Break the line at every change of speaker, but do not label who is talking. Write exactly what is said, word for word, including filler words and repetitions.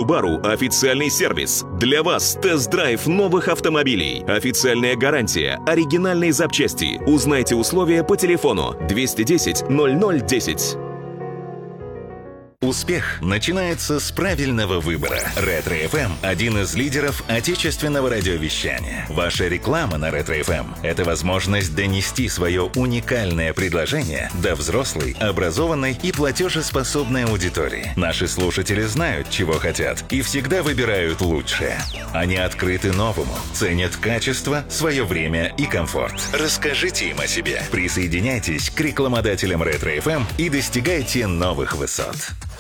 Субару официальный сервис. Для вас тест-драйв новых автомобилей. Официальная гарантия, оригинальные запчасти. Узнайте условия по телефону двести десять ноль ноль десять.
Успех начинается с правильного выбора. Ретро-эф эм – один из лидеров отечественного радиовещания. Ваша реклама на Ретро-эф эм – это возможность донести свое уникальное предложение до взрослой, образованной и платежеспособной аудитории. Наши слушатели знают, чего хотят, и всегда выбирают лучшее. Они открыты новому, ценят качество, свое время и комфорт. Расскажите им о себе. Присоединяйтесь к рекламодателям Ретро-эф эм и достигайте новых высот.